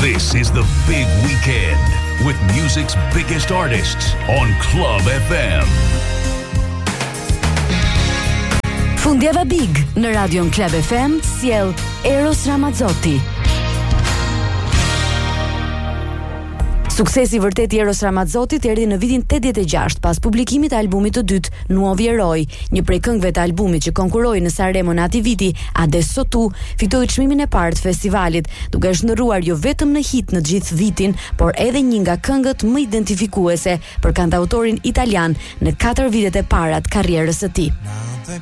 This is the big weekend with music's biggest artists on Club FM. Fundjava Big në Radion Club FM sjell Eros Ramazzotti. Suksesi vërtet I Eros Ramazzotit erdhi në vitin 86 pas publikimit të albumit të dytë Nuovi Eroi, një prej këngëve të albumit që konkuroi në Sanremo në atij viti. Adesso tu fitoi çmimin e parë të festivalit, duke shndërruar jo vetëm në hit në gjithë vitin, por edhe një nga këngët më identifikuese për kantautorin italian në 4 vitet e para të karrierës së tij.